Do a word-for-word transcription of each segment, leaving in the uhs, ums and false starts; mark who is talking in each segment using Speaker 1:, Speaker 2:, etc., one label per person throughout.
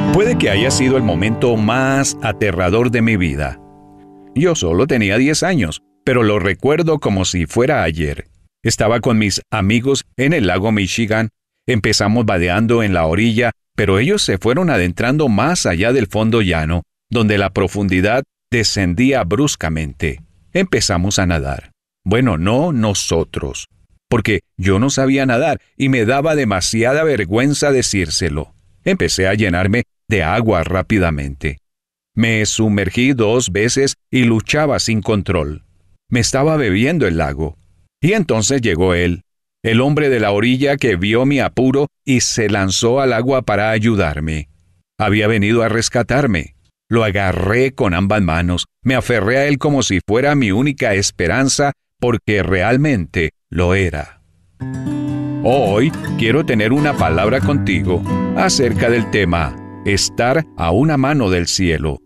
Speaker 1: Puede que haya sido el momento más aterrador de mi vida. Yo solo tenía diez años, pero lo recuerdo como si fuera ayer. Estaba con mis amigos en el lago Michigan. Empezamos vadeando en la orilla, pero ellos se fueron adentrando más allá del fondo llano, donde la profundidad descendía bruscamente. Empezamos a nadar. Bueno, no nosotros, porque yo no sabía nadar y me daba demasiada vergüenza decírselo. Empecé a llenarme de agua rápidamente. Me sumergí dos veces y luchaba sin control. Me estaba bebiendo el lago. Y entonces llegó él, el hombre de la orilla que vio mi apuro y se lanzó al agua para ayudarme. Había venido a rescatarme. Lo agarré con ambas manos, me aferré a él como si fuera mi única esperanza, porque realmente lo era. Hoy quiero tener una palabra contigo acerca del tema estar a una mano del cielo.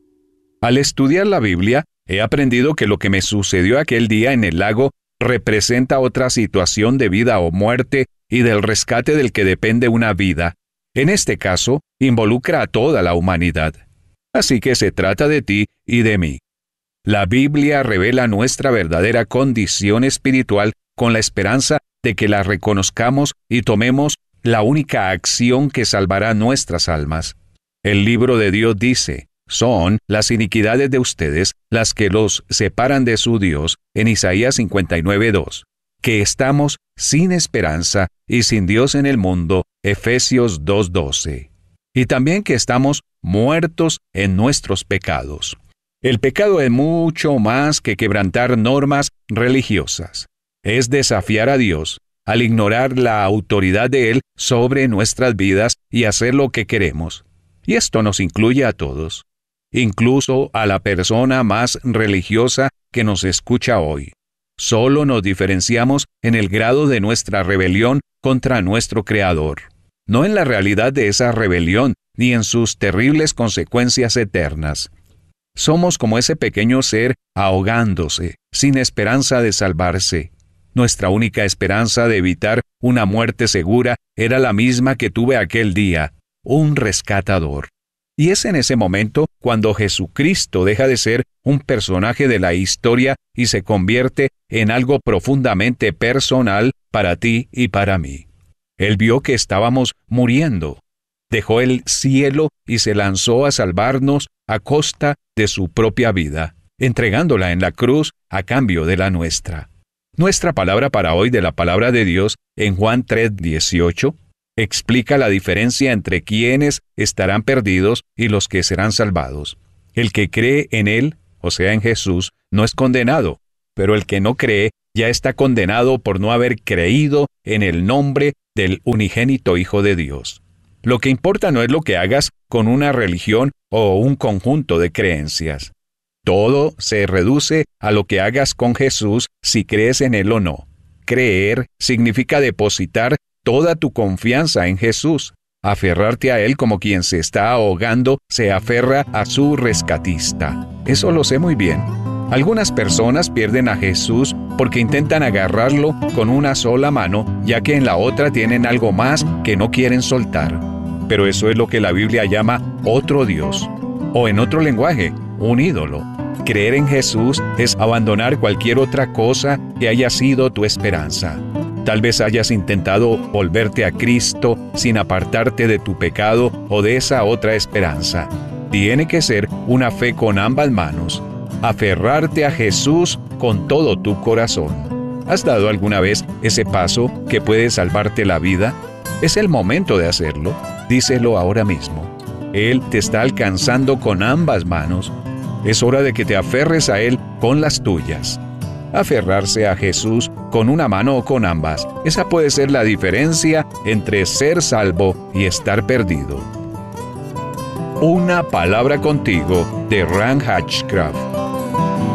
Speaker 1: Al estudiar la Biblia, he aprendido que lo que me sucedió aquel día en el lago representa otra situación de vida o muerte y del rescate del que depende una vida. En este caso, involucra a toda la humanidad. Así que se trata de ti y de mí. La Biblia revela nuestra verdadera condición espiritual con la esperanza de que la reconozcamos y tomemos la única acción que salvará nuestras almas. El libro de Dios dice: son las iniquidades de ustedes las que los separan de su Dios, en Isaías cincuenta y nueve dos, que estamos sin esperanza y sin Dios en el mundo, Efesios dos doce, y también que estamos muertos en nuestros pecados. El pecado es mucho más que quebrantar normas religiosas. Es desafiar a Dios al ignorar la autoridad de Él sobre nuestras vidas y hacer lo que queremos. Y esto nos incluye a todos, incluso a la persona más religiosa que nos escucha hoy. Solo nos diferenciamos en el grado de nuestra rebelión contra nuestro Creador, no en la realidad de esa rebelión, ni en sus terribles consecuencias eternas. Somos como ese pequeño ser ahogándose, sin esperanza de salvarse. Nuestra única esperanza de evitar una muerte segura era la misma que tuve aquel día, un rescatador. Y es en ese momento cuando Jesucristo deja de ser un personaje de la historia y se convierte en algo profundamente personal para ti y para mí. Él vio que estábamos muriendo. Dejó el cielo y se lanzó a salvarnos a costa de su propia vida, entregándola en la cruz a cambio de la nuestra. Nuestra palabra para hoy de la palabra de Dios en Juan tres dieciocho explica la diferencia entre quienes estarán perdidos y los que serán salvados. El que cree en Él, o sea en Jesús, no es condenado, pero el que no cree ya está condenado por no haber creído en el nombre del unigénito Hijo de Dios. Lo que importa no es lo que hagas con una religión o un conjunto de creencias. Todo se reduce a lo que hagas con Jesús si crees en Él o no. Creer significa depositar toda tu confianza en Jesús, aferrarte a Él como quien se está ahogando se aferra a su rescatista. Eso lo sé muy bien. Algunas personas pierden a Jesús porque intentan agarrarlo con una sola mano, ya que en la otra tienen algo más que no quieren soltar. Pero eso es lo que la Biblia llama otro Dios, o en otro lenguaje, un ídolo. Creer en Jesús es abandonar cualquier otra cosa que haya sido tu esperanza. Tal vez hayas intentado volverte a Cristo sin apartarte de tu pecado o de esa otra esperanza. Tiene que ser una fe con ambas manos. Aferrarte a Jesús con todo tu corazón. ¿Has dado alguna vez ese paso que puede salvarte la vida? Es el momento de hacerlo. Díselo ahora mismo. Él te está alcanzando con ambas manos. Es hora de que te aferres a Él con las tuyas. Aferrarse a Jesús con una mano o con ambas. Esa puede ser la diferencia entre ser salvo y estar perdido. Una palabra contigo de Ran Hatchcraft.